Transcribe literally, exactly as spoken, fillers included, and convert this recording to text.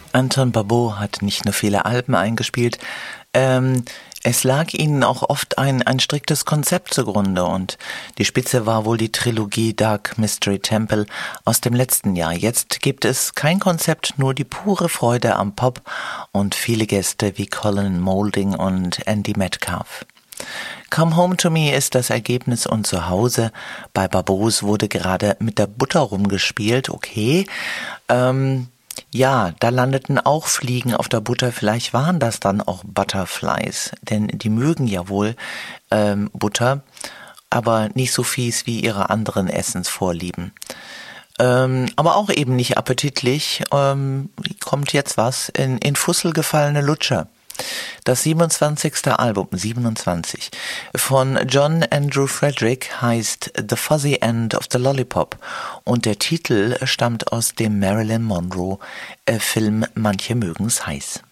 Anton Barbeau hat nicht nur viele Alben eingespielt, ähm, es lag ihnen auch oft ein, ein striktes Konzept zugrunde und die Spitze war wohl die Trilogie Dark Mystery Temple aus dem letzten Jahr. Jetzt gibt es kein Konzept, nur die pure Freude am Pop und viele Gäste wie Colin Moulding und Andy Metcalf. Come Home to Me ist das Ergebnis und zu Hause bei Barbeaus wurde gerade mit der Butter rumgespielt, okay, ähm, ja, da landeten auch Fliegen auf der Butter, vielleicht waren das dann auch Butterflies, denn die mögen ja wohl ähm, Butter, aber nicht so fies wie ihre anderen Essensvorlieben. Ähm, aber auch eben nicht appetitlich, ähm, kommt jetzt was, in, in Fussel gefallene Lutscher. Das siebenundzwanzigste Album, siebenundzwanzig, von John Andrew Frederick heißt The Fuzzy End of the Lollipop und der Titel stammt aus dem Marilyn Monroe äh, Film Manche mögen's heiß.